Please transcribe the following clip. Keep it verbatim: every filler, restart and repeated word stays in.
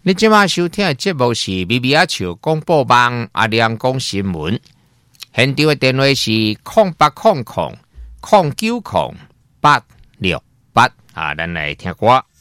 你今晚收听的节目是咪咪阿笑广播网阿亮讲新闻，现场的电话是空八空空空九空八六八啊，咱来听歌。